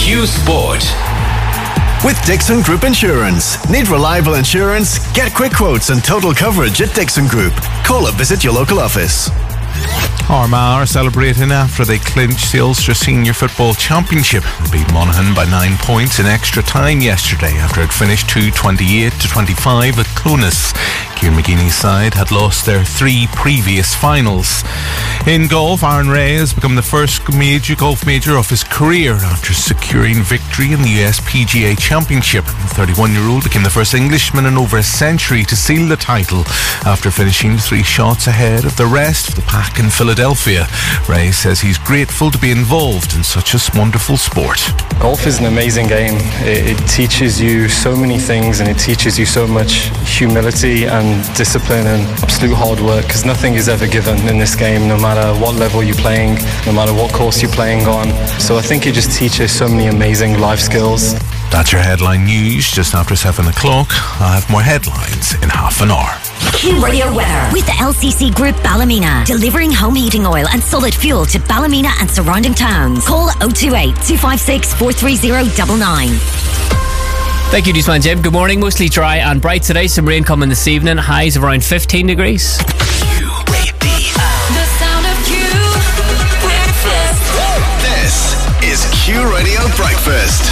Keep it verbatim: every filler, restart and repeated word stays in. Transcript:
Q Sport. With Dixon Group Insurance. Need reliable insurance? Get quick quotes and total coverage at Dixon Group. Call or visit your local office. Armagh are celebrating after they clinched the Ulster Senior Football Championship and beat Monaghan by nine points in extra time yesterday after it finished two twenty-eight to twenty-five at Clunas. Kieran McGeeney's side had lost their three previous finals. In golf, Aaron Ray has become the first major golf major of his career after securing victory in the U S P G A Championship. The thirty-one-year-old became the first Englishman in over a century to seal the title after finishing three shots ahead of the rest of the pack in Philadelphia. Ray says he's grateful to be involved in such a wonderful sport. Golf is an amazing game. It, it teaches you so many things, and it teaches you so much humility and discipline and absolute hard work, because nothing is ever given in this game, no matter what level you're playing, no matter what course you're playing on. So I think it just teaches so many amazing life skills. That's your headline news just after seven o'clock. I'll have more headlines in half an hour. Q Radio weather with the L C C Group Ballymena, delivering home heating oil and solid fuel to Ballymena and surrounding towns. Call oh two eight, two five six, four three oh nine nine. Thank you, Newsman Jim. Good morning. Mostly dry and bright today. Some rain coming this evening. Highs of around fifteen degrees. Q Radio. The sound of Q Breakfast. This is Q Radio Breakfast.